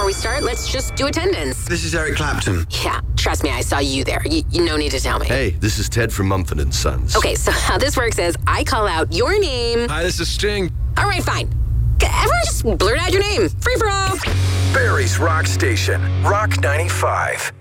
we start, let's just do attendance. This is Eric Clapton. Yeah, trust me, I saw you there. You no need to tell me. Hey, this is Ted from Mumford & Sons. Okay, so how this works is I call out your name. Hi, this is Sting. All right, fine. Everyone just blurt out your name. Free for all. Barry's Rock Station, Rock 95.